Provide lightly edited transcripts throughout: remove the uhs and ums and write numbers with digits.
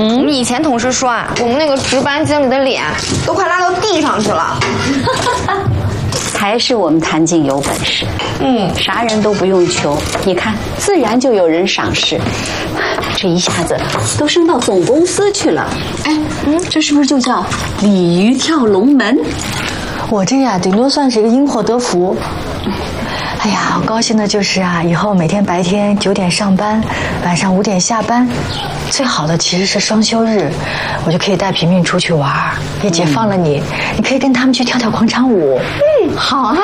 我们以前同事说啊，我们那个值班经理的脸都快拉到地上去了。 还是我们谭静有本事，啥人都不用求，你看，自然就有人赏识，这一下子都升到总公司去了。哎，这是不是就叫鲤鱼跳龙门？ 我这呀，顶多算是一个因祸得福。哎呀，我高兴的就是啊，以后每天白天9点上班，晚上5点下班。最好的其实是双休日，我就可以带平平出去玩，也解放了你。你可以跟他们去跳跳广场舞。 好啊。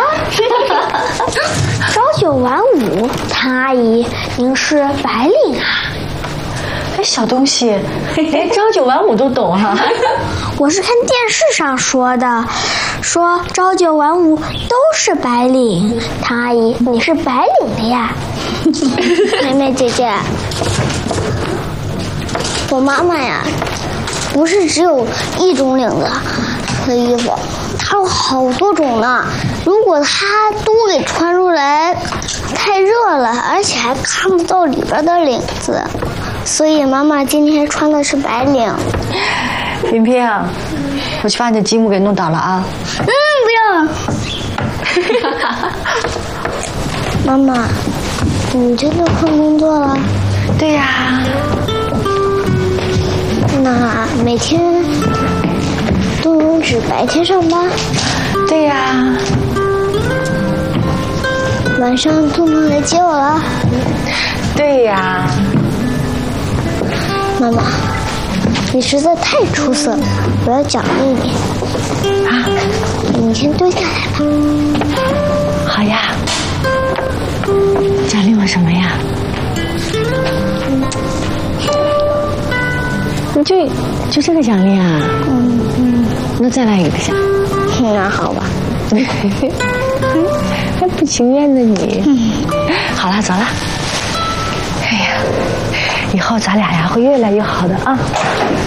朝9晚5，谭阿姨，您是白领啊？ 哎，小东西，连朝9晚5都懂哈。 我是看电视上说的，说朝9晚5都是白领。谭阿姨，你是白领的呀？妹妹姐姐，我妈妈呀，不是只有一种领子的衣服，她有好多种呢。如果她都给穿出来，太热了，而且还看不到里边的领子。所以妈妈今天穿的是白领。 平平，我去把你的积木给弄倒了啊！ 不要。妈妈，你真的换工作了？ 对呀。 那每天都用纸白天上班？ 对呀。 晚上都能来接我了？ 对呀。 妈妈，你实在太出色了，我要奖励你。啊，你先蹲下来吧。 好呀。奖励我什么呀？就这个奖励啊？那再来一个奖。 那好吧。 还不情愿的你。好了，走了。哎呀，以后咱俩呀会越来越好的啊。